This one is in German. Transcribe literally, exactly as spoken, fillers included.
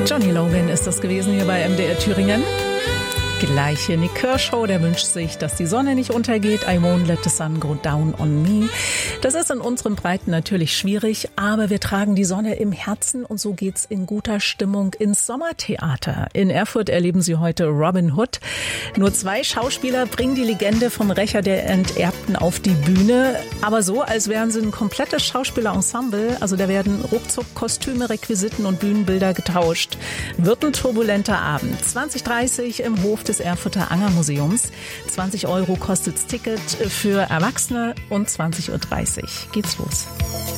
Johnny Logan ist das gewesen hier bei M D R Thüringen. Gleich hier Nick Kershaw, der wünscht sich, dass die Sonne nicht untergeht. I won't let the sun go down on me. Das ist in unseren Breiten natürlich schwierig, aber wir tragen die Sonne im Herzen und so geht's in guter Stimmung ins Sommertheater. In Erfurt erleben Sie heute Robin Hood. Nur zwei Schauspieler bringen die Legende vom Rächer der Enterbten auf die Bühne, aber so, als wären sie ein komplettes Schauspielerensemble. Also da werden ruckzuck Kostüme, Requisiten und Bühnenbilder getauscht. Wird ein turbulenter Abend. zwanzig Uhr dreißig im Hof des Erfurter Angermuseums. zwanzig Euro kostet's Ticket für Erwachsene und zwanzig Uhr dreißig geht's los.